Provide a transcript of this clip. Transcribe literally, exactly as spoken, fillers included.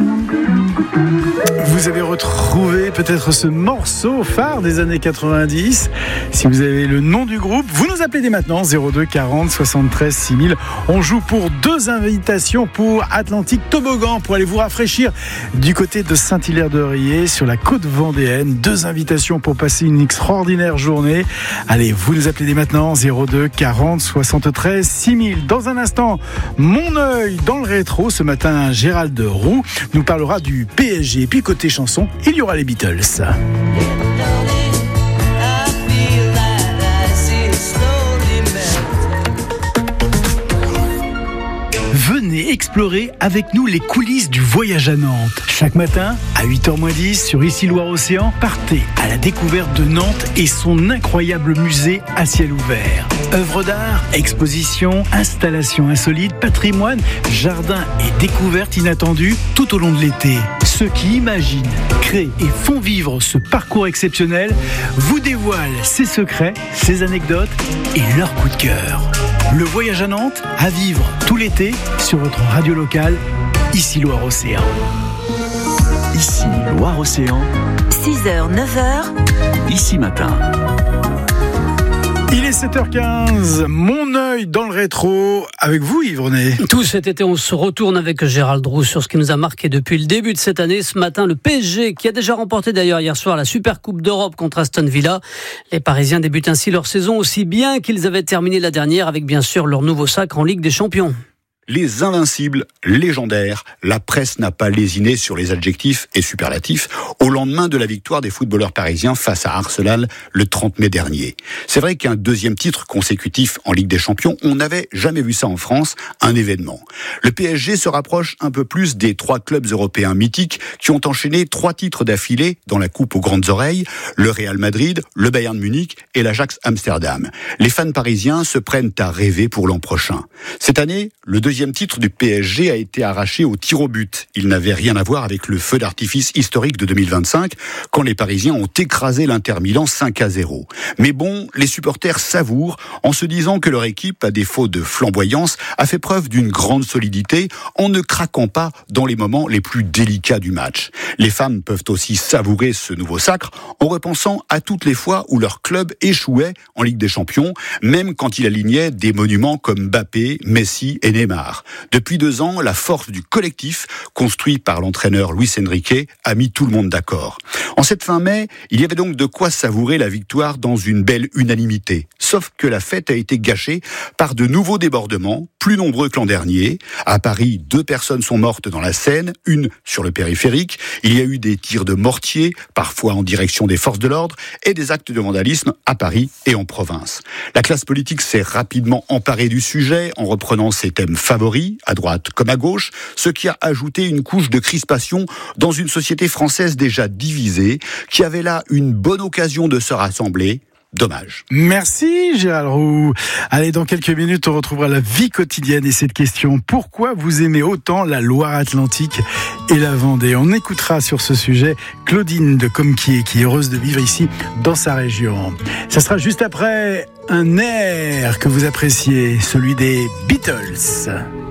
Vous avez retrouvé peut-être ce morceau phare des années quatre-vingt-dix. Si vous avez le nom du groupe, vous nous appelez dès maintenant zéro deux quarante soixante-treize six mille. On joue pour deux invitations pour Atlantique Toboggan pour aller vous rafraîchir du côté de Saint-Hilaire-de-Riez sur la côte vendéenne. Deux invitations pour passer une extraordinaire journée. Allez, vous nous appelez dès maintenant zéro deux quarante soixante-treize six mille. Dans un instant, mon œil dans le rétro. Ce matin, Gérald Roux nous parlera du P S G. Et puis côté chanson, il y aura les Beatles. Venez explorer avec nous les coulisses du voyage à Nantes. Chaque matin, à huit heures moins dix, sur Ici Loire-Océan, partez à la découverte de Nantes et son incroyable musée à ciel ouvert. Œuvres d'art, expositions, installations insolites, patrimoine, jardins et découvertes inattendues tout au long de l'été. Ceux qui imaginent, créent et font vivre ce parcours exceptionnel vous dévoilent ses secrets, ses anecdotes et leurs coups de cœur. Le voyage à Nantes, à vivre tout l'été sur votre radio locale, Ici Loire-Océan. Ici Loire-Océan. six heures, neuf heures. Ici Matin. Il est sept heures quinze, mon œil dans le rétro, avec vous Yves René. Tout cet été, on se retourne avec Gérald Roux sur ce qui nous a marqué depuis le début de cette année. Ce matin, le P S G, qui a déjà remporté d'ailleurs hier soir la Super Coupe d'Europe contre Aston Villa. Les Parisiens débutent ainsi leur saison aussi bien qu'ils avaient terminé la dernière, avec bien sûr leur nouveau sacre en Ligue des Champions. Les invincibles, légendaires, la presse n'a pas lésiné sur les adjectifs et superlatifs au lendemain de la victoire des footballeurs parisiens face à Arsenal le trente mai dernier. C'est vrai qu'un deuxième titre consécutif en Ligue des Champions, on n'avait jamais vu ça en France, un événement. Le P S G se rapproche un peu plus des trois clubs européens mythiques qui ont enchaîné trois titres d'affilée dans la coupe aux grandes oreilles, le Real Madrid, le Bayern Munich et l'Ajax Amsterdam. Les fans parisiens se prennent à rêver pour l'an prochain. Cette année, le deuxième Le deuxième titre du P S G a été arraché au tir au but. Il n'avait rien à voir avec le feu d'artifice historique de deux mille vingt-cinq, quand les Parisiens ont écrasé l'Inter Milan cinq à zéro. Mais bon, les supporters savourent en se disant que leur équipe, à défaut de flamboyance, a fait preuve d'une grande solidité en ne craquant pas dans les moments les plus délicats du match. Les femmes peuvent aussi savourer ce nouveau sacre en repensant à toutes les fois où leur club échouait en Ligue des Champions, même quand il alignait des monuments comme Mbappé, Messi et Neymar. Depuis deux ans, la force du collectif, construit par l'entraîneur Luis Enrique, a mis tout le monde d'accord. En cette fin mai, il y avait donc de quoi savourer la victoire dans une belle unanimité. Sauf que la fête a été gâchée par de nouveaux débordements, plus nombreux que l'an dernier. À Paris, deux personnes sont mortes dans la Seine, une sur le périphérique. Il y a eu des tirs de mortier, parfois en direction des forces de l'ordre, et des actes de vandalisme à Paris et en province. La classe politique s'est rapidement emparée du sujet en reprenant ses thèmes favoris, à droite comme à gauche, ce qui a ajouté une couche de crispation dans une société française déjà divisée, qui avait là une bonne occasion de se rassembler. Dommage. Merci Gérald Roux. Allez, dans quelques minutes, on retrouvera la vie quotidienne et cette question: pourquoi vous aimez autant la Loire-Atlantique et la Vendée? On écoutera sur ce sujet Claudine de Comquier, qui est heureuse de vivre ici dans sa région. Ça sera juste après un air que vous appréciez, celui des Beatles.